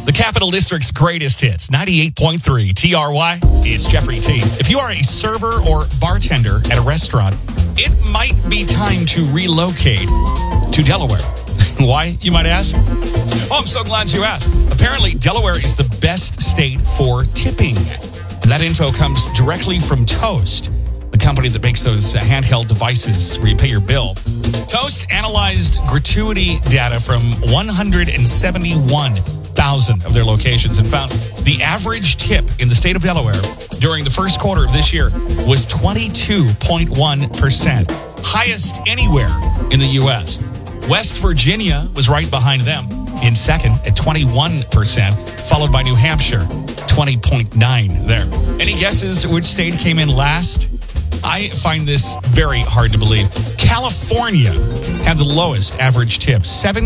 The Capital District's greatest hits, 98.3 TRY. It's Jeffrey T. If you are a server or bartender at a restaurant, it might be time to relocate to Delaware. Why, you might ask? Oh, I'm so glad you asked. Apparently, Delaware is the best state for tipping. And that info comes directly from Toast, the company that makes those handheld devices where you pay your bill. Toast analyzed gratuity data from 171,000 of their locations and found the average tip in the state of Delaware during the first quarter of this year was 22.1%, highest anywhere in the U.S. West Virginia was right behind them in second at 21%, followed by New Hampshire, 20.9% there. Any guesses which state came in last? I find this very hard to believe. California had the lowest average tip,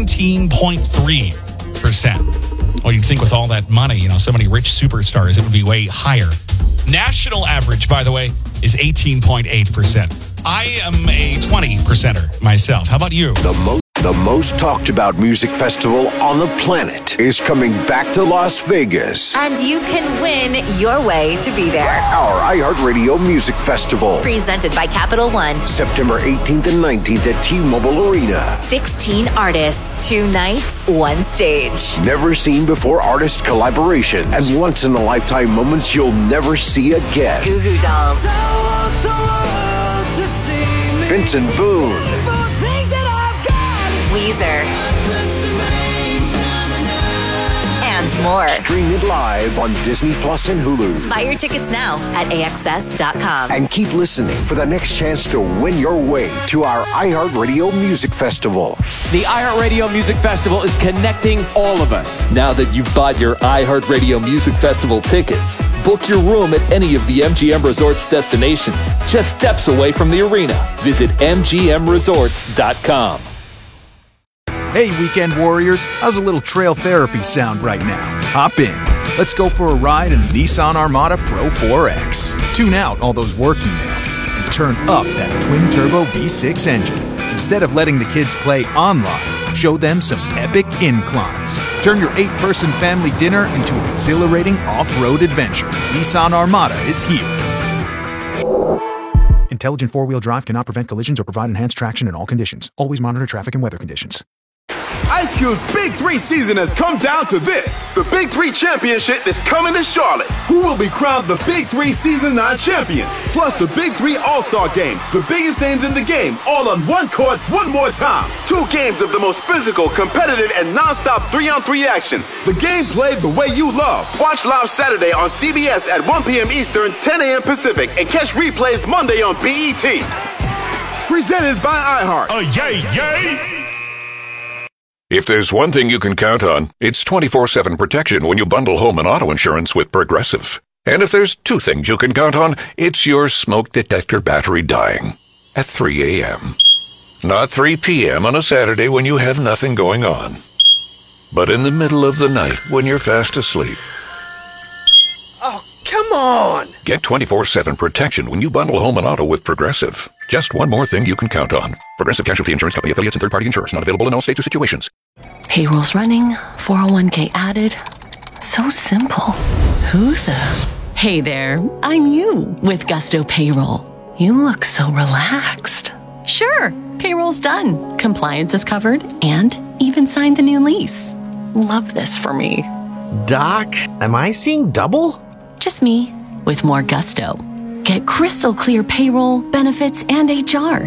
17.3%. Well, you'd think with all that money, so many rich superstars, it would be way higher. National average, by the way, is 18.8%. I am a 20%er myself. How about you? The most talked about music festival on the planet is coming back to Las Vegas. And you can win your way to be there. Our iHeartRadio Music Festival. Presented by Capital One. September 18th and 19th at T-Mobile Arena. 16 artists, 2 nights, 1 stage. Never seen before artist collaborations and once-in-a-lifetime moments you'll never see again. Goo Goo Dolls. Vincent Boone. Weezer. And more. Stream it live on Disney Plus and Hulu. Buy your tickets now at AXS.com. And keep listening for the next chance to win your way to our iHeartRadio Music Festival. The iHeartRadio Music Festival is connecting all of us. Now that you've bought your iHeartRadio Music Festival tickets, book your room at any of the MGM Resorts destinations, just steps away from the arena. Visit MGMResorts.com. Hey, weekend warriors, how's a little trail therapy sound right now? Hop in. Let's go for a ride in the Nissan Armada Pro 4X. Tune out all those work emails and turn up that twin-turbo V6 engine. Instead of letting the kids play online, show them some epic inclines. Turn your 8-person family dinner into an exhilarating off-road adventure. Nissan Armada is here. Intelligent four-wheel drive cannot prevent collisions or provide enhanced traction in all conditions. Always monitor traffic and weather conditions. Ice Cube's Big 3 season has come down to this. The Big 3 Championship is coming to Charlotte. Who will be crowned the Big 3 Season 9 champion? Plus the Big 3 All-Star Game. The biggest names in the game, all on one court, one more time. 2 games of the most physical, competitive, and non-stop 3-on-3 action. The game played the way you love. Watch live Saturday on CBS at 1 p.m. Eastern, 10 a.m. Pacific, and catch replays Monday on BET. Presented by iHeart. Yay, yay! If there's one thing you can count on, it's 24/7 protection when you bundle home and auto insurance with Progressive. And if there's 2 things you can count on, it's your smoke detector battery dying at 3 a.m. Not 3 p.m. on a Saturday when you have nothing going on, but in the middle of the night when you're fast asleep. Oh, come on! Get 24/7 protection when you bundle home and auto with Progressive. Just one more thing you can count on. Progressive Casualty Insurance Company affiliates and third-party insurers. Not available in all states or situations. Payroll's running, 401k added. So simple. Who the? Hey there, I'm you with Gusto Payroll. You look so relaxed. Sure, payroll's done. Compliance is covered and even signed the new lease. Love this for me. Doc, am I seeing double? Just me with more gusto. Get crystal clear payroll, benefits, and HR.